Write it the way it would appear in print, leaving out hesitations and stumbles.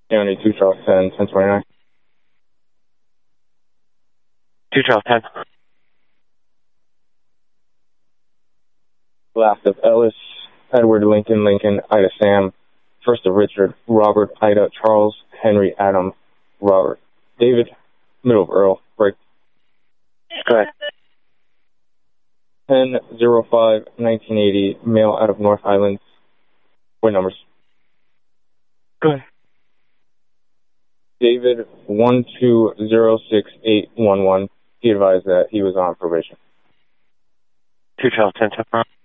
County 2 Charles 10, 1029. 2 Charles 10. Last of Ellis, Edward Lincoln, Lincoln, Ida Sam. First of Richard, Robert, Ida, Charles, Henry, Adam, Robert, David. Middle of Earl, break. Go ahead. 10-05-1980, male out of North Island. What numbers? Go ahead. David 1206-811. He advised that he was on probation. 2 Charles 10, 10.